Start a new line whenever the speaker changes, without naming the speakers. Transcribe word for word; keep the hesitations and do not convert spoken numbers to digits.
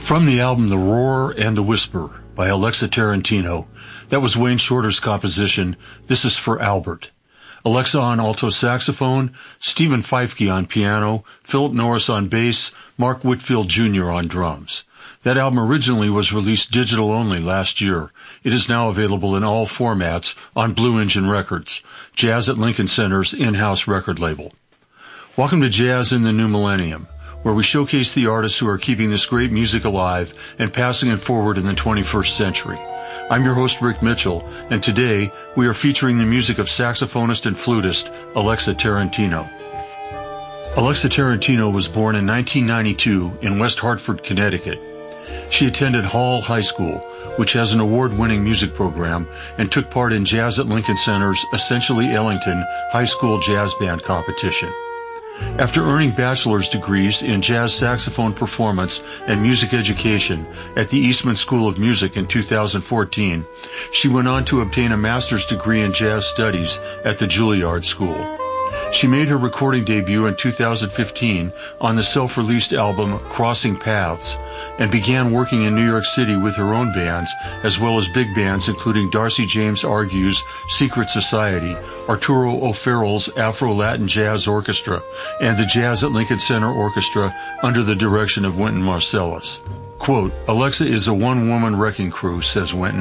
From the album The Roar and the Whisper by Alexa Tarantino, that was Wayne Shorter's composition, This Is for Albert. Alexa on alto saxophone, Stephen Feifke on piano, Philip Norris on bass, Mark Whitfield Junior on drums. That album originally was released digital only last year. It is now available in all formats on Blue Engine Records, Jazz at Lincoln Center's in-house record label. Welcome to Jazz in the New Millennium, where we showcase the artists who are keeping this great music alive and passing it forward in the twenty-first century. I'm your host, Rick Mitchell, and today we are featuring the music of saxophonist and flutist Alexa Tarantino. Alexa Tarantino was born in nineteen ninety-two in West Hartford, Connecticut. She attended Hall High School, which has an award-winning music program, and took part in Jazz at Lincoln Center's Essentially Ellington High School Jazz Band competition. After earning bachelor's degrees in jazz saxophone performance and music education at the Eastman School of Music in two thousand fourteen, she went on to obtain a master's degree in jazz studies at the Juilliard School. She made her recording debut in two thousand fifteen on the self-released album Crossing Paths and began working in New York City with her own bands as well as big bands including Darcy James Argue's Secret Society, Arturo O'Farrell's Afro-Latin Jazz Orchestra, and the Jazz at Lincoln Center Orchestra under the direction of Wynton Marsalis. Quote, Alexa is a one-woman wrecking crew, says Wynton.